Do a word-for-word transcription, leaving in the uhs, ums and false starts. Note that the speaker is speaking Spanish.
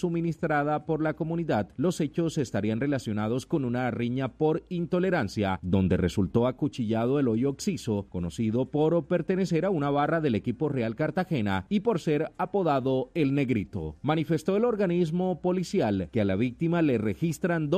suministrada por la comunidad. Los hechos estarían relacionados con una riña por intolerancia, donde resultó acuchillado Eloy Oxiso, conocido por pertenecer a una barra del equipo Real Cartagena y por ser apodado El Negrito. Manifestó el organismo policial que a la víctima le registran dos